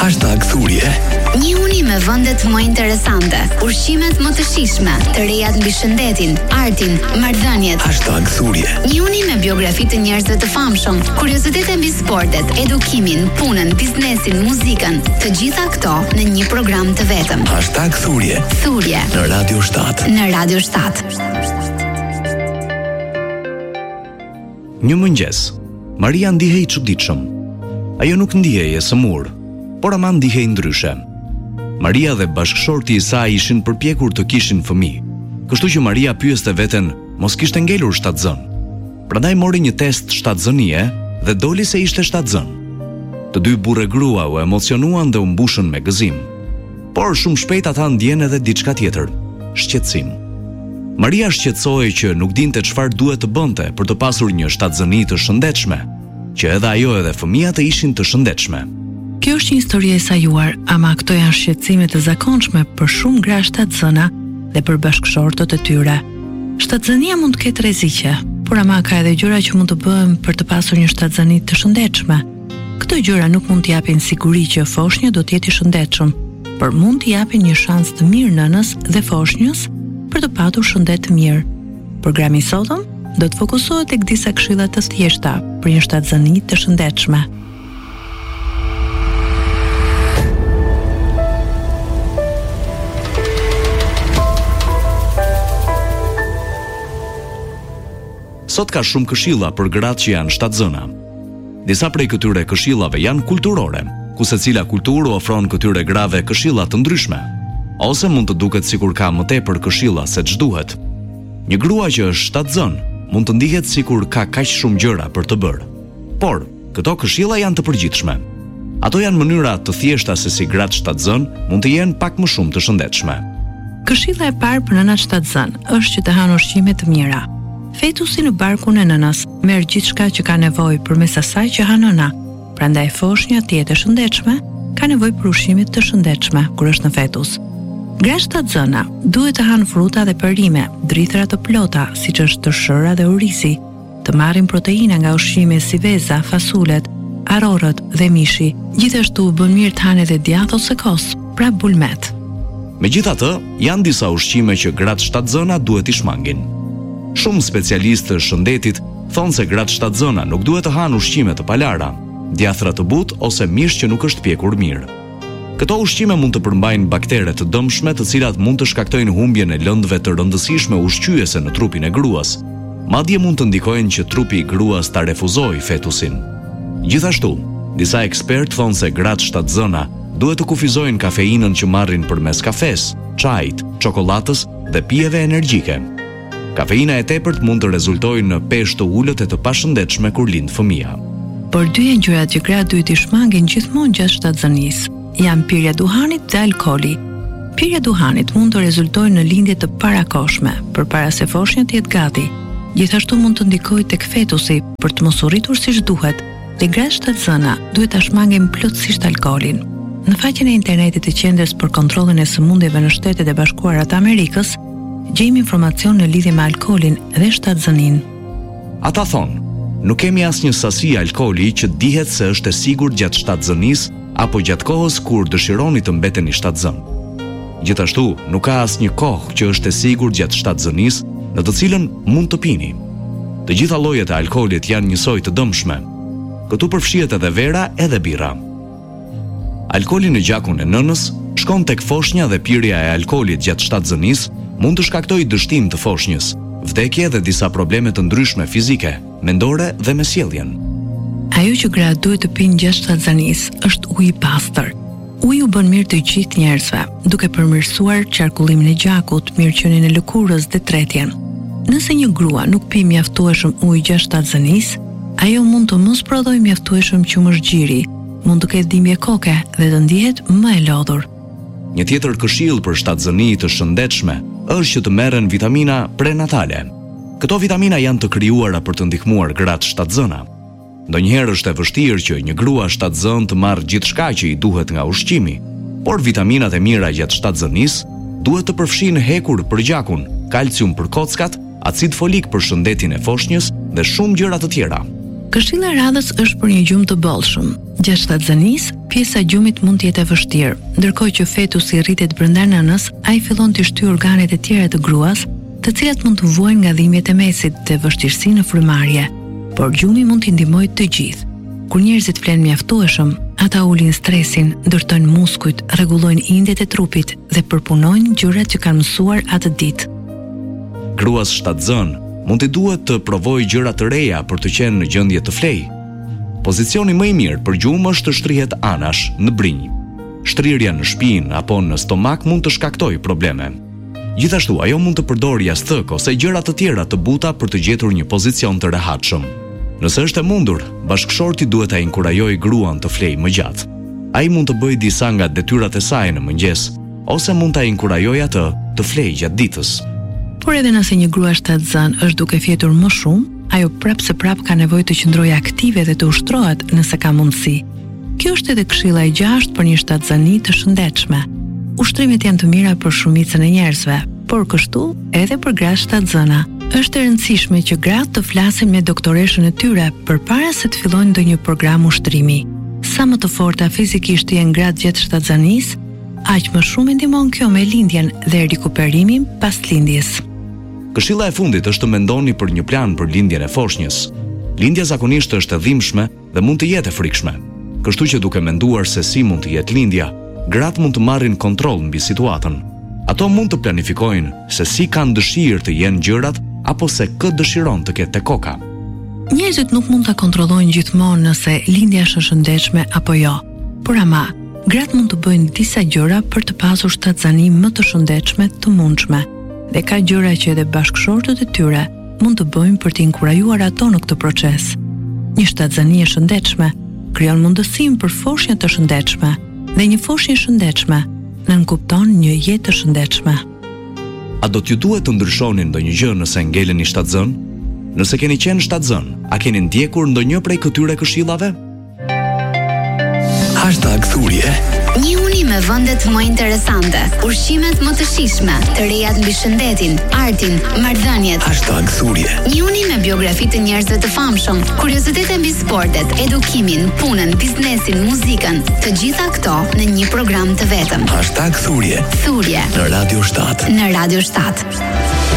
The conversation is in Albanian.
#thurje. Njihuni me vendet më interesante, ushqimet më të shijshme, të rejat mbi shëndetin, artin, marrëdhëniet. #thurje. Njihuni me biografi të njerëzve të famshëm, kuriozitete mbi sportet, edukimin, punën, biznesin, muzikën, të gjitha këto në një program të vetëm. #thurje. Thurje Në Radio 7. Në Radio 7. Një mëngjes, Maria ndihej i çuditshëm. Ajo nuk ndihej e sëmur, por ama ndihej ndryshe. Maria dhe bashkëshorti i saj ishin përpjekur të kishin fëmijë, kështu që Maria pyeste veten mos kishte ngelur shtatzën. Prandaj mori një test shtatzënie dhe doli se ishte shtatzën. Të dy burrë grua u emocionuan dhe u mbushën me gëzim. Por shumë shpejt ata ndjen edhe diçka tjetër, shqetësim. Maria shqetësohej që nuk dinte çfarë duhet të bënte për të pasur një shtatzëni të shëndetshme, që edhe ajo edhe fëmijat të ishin të shëndetshme. Kjo është një histori e sajuar, ama këto janë shqetësime të zakonshme për shumë gra shtatzëna dhe për bashkëshortët e tyre. Shtatzënia mund të ketë rreziqe, por ama ka edhe gjëra që mund të bëhen për të pasur një shtatzëni të shëndetshme. Këto gjëra nuk mund të japin siguri që foshnja do të jetë i shëndetshëm, por mund të japin një shans të mirë nënës dhe foshnjës për të patur shëndet të mirë. Programi i sotëm do të fokusohet tek disa këshilla të thjeshta për një shtatzëni të shëndetshme. Sot ka shumë këshilla për gratë që janë shtatzëna. Disa prej këtyre këshillave janë kulturore, ku secila kulturë ofron këtyre grave këshilla të ndryshme, ose mund të duket sikur ka më tepër këshilla se ç'duhet. Një grua që është shtatzën mund të ndihet sikur ka kaq shumë gjëra për të bërë. Por, këto këshilla janë të përgjithshme. Ato janë mënyra të thjeshta se si gratë shtatzën mund të jenë pak më shumë të shëndetshme. Këshilla e parë për nënat shtatzën është që të hanë ushqime të mira. Fetusi në barkun e nënës merr gjithçka që ka nevojë përmes asaj që ha nëna. Prandaj foshnja të jetë e shëndetshme ka nevojë për ushqime të shëndetshme kur është në fetus. Gra shtatzëna duhet të hanë fruta dhe perime, drithëra të plota, siç është tërshëra dhe orisi, të marrin proteina nga ushqime si veza, fasulet, arrorët dhe mishi. Gjithashtu bën mirë të hanë edhe djathë ose kos, pra bulmet. Megjithatë, janë disa ushqime që gratë shtatzëna duhet i shmangin. Shumë specialistë të shëndetit thonë se gratë shtatzëna nuk duhet të hanë ushqime të palara, djathra të butë ose mish që nuk është pjekur mirë. Këto ushqime mund të përmbajnë baktere të dëmshme, të cilat mund të shkaktojnë humbjen e lëndëve të rëndësishme ushqyese në trupin e gruas. Madje mund të ndikojnë që trupi i gruas ta refuzojë fetusin. Gjithashtu, disa ekspertë thonë se gratë shtatzëna duhet të kufizojnë kafeinën që marrin përmes kafes, çajit, çokoladës dhe pijeve energjike. Kafeina e tepërt mund të rezultojë në peshë të ulët e të pashëndetshme kur lind fëmia. Por dy janë gjërat që gratë duhet i shmangin gjithmonë gjatë shtatzënisë. Janë pirja duhanit dhe alkooli. Pirja duhanit mund të rezultojë në lindje të parakoshme, përpara se foshnja të jetë gati. Gjithashtu mund të ndikojë tek fetusi për të mos u rritur siç duhet. Dhe gratë shtatzëna duhet ta shmangin plotësisht alkoolin. Në faqen e internetit të Qendrës për Kontrollin e Sëmundjeve në Shtetet e Bashkuara të Amerikës, gjejmë informacion në lidhje me alkoolin dhe shtatzëninë. Ata thonë, nuk kemi asnjë sasi alkooli që dihet se është e sigurt gjatë shtatzënisë apo gjatë kohës kur dëshironi të mbeteni shtatzën. Gjithashtu, nuk ka asnjë kohë që është e sigurt gjatë shtatzënisë në të cilën mund të pini. Të gjitha llojet e alkoolit janë njësoj të dëmshme. Këtu përfshihet edhe vera edhe birra. Alkooli në gjakun e nënës shkon tek foshnja dhe pirja e alkoolit gjatë shtatzënisë mund të shkaktojë dështim të foshnjës, vdekje dhe disa probleme të ndryshme fizike, mendore dhe me sjelljen. Ajo që gratë duhet të pinë gjatë shtatzënisë është ujë i pastër. Uji u bën mirë të gjithë njerëzve, duke përmirësuar qarkullimin e gjakut, mirëqenien e lëkurës dhe tretjen. Nëse një grua nuk pi mjaftueshëm ujë gjatë shtatzënisë, ajo mund të mos prodhojë mjaftueshëm qumëshgjiri, mund të ketë dhimbje koke dhe të ndihet më e lodhur. Një tjetër këshill për shtatzëni të shëndetshme është që të merren vitamina prenatale. Këto vitamina janë të krijuara për të ndihmuar gratë shtatzëna. Ndonjëherë është e vështirë që një grua shtatzën të marrë gjithçka që i duhet nga ushqimi, por vitaminat e mira gjatë shtatzënisë duhet të përfshinë hekur për gjakun, kalcium për kockat, acid folik për shëndetin e foshnjës dhe shumë gjëra të tjera. Këshilla e radhës është për një gjumë të bollshëm. Gjatë shtatzanisë, pjesa e gjumit mund të jetë e vështirë, ndërkohë që fetusi rritet brenda nënës, ai fillon të shtyjë organet e tjera të gruas, të cilat mund të vuajnë nga dhimbjet e mesit dhe vështirësi në frymarrje. Por gjumi mund t'i ndihmojë të gjithë. Kur njerëzit flenë mjaftueshëm, ata ulin stresin, ndërtojnë muskujt, rregullojnë indjet e trupit dhe përpunojnë gjërat që kanë mësuar atë ditë. Gruas shtatzën mund t'i duhet të provojë gjëra të reja për të qenë në gjendje të flejë. Pozicioni më i mirë për gjumë është të shtrihet anash në brinj. Shtrirja në shpinë apo në stomak mund të shkaktojë probleme. Gjithashtu, ajo mund të përdorë jastëk ose gjëra të tjera të buta për të gjetur një pozicion të rehatshëm. Nëse është e mundur, bashkëshorti duhet ta inkurajojë gruan të flejë më gjatë. Ai mund të bëjë disa nga detyrat e saj në mëngjes, ose mund ta inkurajojë atë të flejë gjatë ditës. Por edhe nëse një grua shtatzën është duke fjetur më shumë, ajo prap ka nevojë të qëndrojë aktive dhe të ushtrohet nëse ka mundësi. Kjo është edhe këshilla e 6 për një shtatzani të shëndetshme. Ushtrimet janë të mira për shumicën e njerëzve, por kështu edhe për gratë shtatzëna. Është e rëndësishme që gratë të flasin me doktoreshën e tyre përpara se të fillojnë ndonjë program ushtrimi. Sa më të forta fizikisht janë gratë gjatë shtatzanisë, aq më shumë ndihmon kjo me lindjen dhe rikuperimin pas lindjes. Këshilla e fundit është të mendoni për një plan për lindjen e foshnjës. Lindja zakonisht është e dhimbshme dhe mund të jetë e frikshme. Kështu që duke menduar se si mund të jetë lindja, gratë mund të marrin kontroll mbi situatën. Ato mund të planifikojnë se si kanë dëshirë të jenë gjërat apo se këtë dëshiron të ketë te koka. Njerëzit nuk mund ta kontrollojnë gjithmonë nëse lindja është e shëndetshme apo jo. Por ama, gratë mund të bëjnë disa gjëra për të pasur shtatzani më të shëndetshme të mundshme. Dhe ka gjëra që edhe bashkëshortët e tyre mund të bëjnë për të inkurajuar ato në këtë proces. Një shtatzani e shëndetshme krijon mundësinë për foshnjë të shëndetshme, dhe një foshnjë e shëndetshme nënkupton një jetë të shëndetshme. A do t'ju duhet të ndryshoni ndonjë gjë nëse ngeleni shtatzën? Nëse keni qenë shtatzën, a keni ndjekur ndonjë prej këtyre këshillave? #thurje. Një uni me vendet më interesante, ushqimet më të shijshme, të rejat mbi shëndetin, artin, marrëdhëniet. #thurje. Një uni me biografi të njerëzve të famshëm, kuriozitete mbi sportet, edukimin, punën, biznesin, muzikën, të gjitha këto në një program të vetëm. #thurje. Thurje Në Radio 7. Në Radio 7.